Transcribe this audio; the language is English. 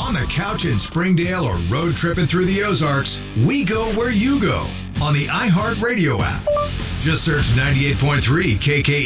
On the couch in Springdale or road tripping through the Ozarks, we go where you go on the iHeartRadio app. Just search 98.3 KK